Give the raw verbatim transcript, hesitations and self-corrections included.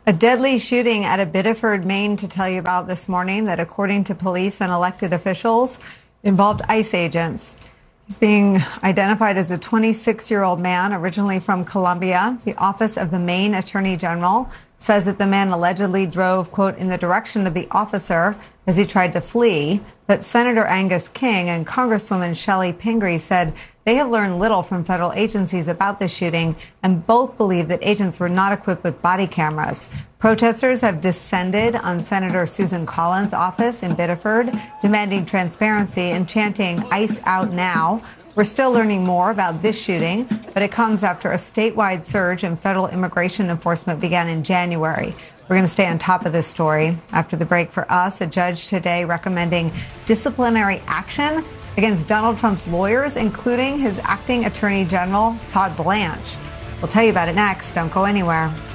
A deadly shooting at a Biddeford, Maine to tell you about this morning that, according to police and elected officials, involved ICE agents. He's being identified as a twenty-six-year-old man originally from Colombia. The Office of the Maine Attorney General says that the man allegedly drove, quote, in the direction of the officer as he tried to flee. But Senator Angus King and Congresswoman Shelley Pingree said they have learned little from federal agencies about the shooting, and both believe that agents were not equipped with body cameras. Protesters have descended on Senator Susan Collins' office in Biddeford, demanding transparency and chanting "ICE out now." We're still learning more about this shooting, but it comes after a statewide surge in federal immigration enforcement began in January. We're going to stay on top of this story. After the break, for us, a judge today recommending disciplinary action against Donald Trump's lawyers, including his acting attorney general, Todd Blanche. We'll tell you about it next. Don't go anywhere.